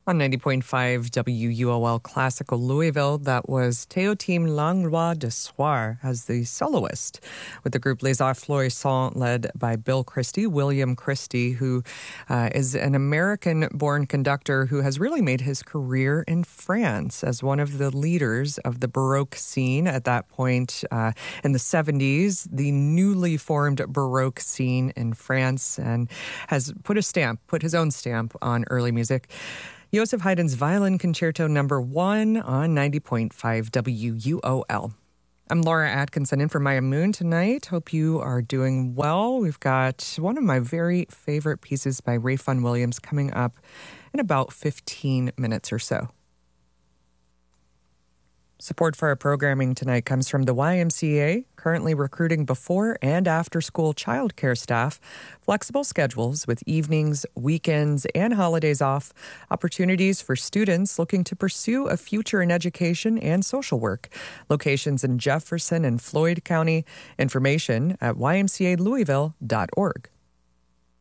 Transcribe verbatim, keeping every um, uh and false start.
On ninety point five W U O L Classical Louisville, that was Théotime Langlois de Soir as the soloist, with the group Les Arts Florissants led by Bill Christie, William Christie, who uh, is an American-born conductor who has really made his career in France as one of the leaders of the Baroque scene at that point uh, in the seventies, the newly formed Baroque scene in France, and has put a stamp, put his own stamp on early music. Joseph Haydn's Violin Concerto Number One on ninety point five W U O L. I'm Laura Atkinson in for Maya Moon tonight. Hope you are doing well. We've got one of my very favorite pieces by Ralph Vaughan Williams coming up in about fifteen minutes or so. Support for our programming tonight comes from the Y M C A, currently recruiting before and after school childcare staff, flexible schedules with evenings, weekends, and holidays off, opportunities for students looking to pursue a future in education and social work. Locations in Jefferson and Floyd County. Information at y m c a louisville dot org.